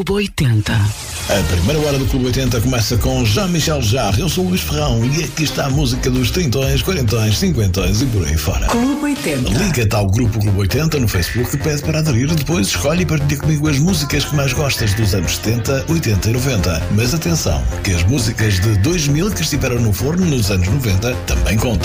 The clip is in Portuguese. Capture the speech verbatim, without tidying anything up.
Clube oitenta. A primeira hora do Clube oitenta começa com Jean-Michel Jarre. Eu sou o Luís Ferrão e aqui está a música dos trintões, quarentões, cinquentões e por aí fora. Clube oitenta. Liga-te ao grupo Clube oitenta no Facebook, pede para aderir, depois escolhe e partilha comigo as músicas que mais gostas dos anos setenta, oitenta e noventa. Mas atenção, que as músicas de dois mil que estiveram no forno nos anos noventa também contam.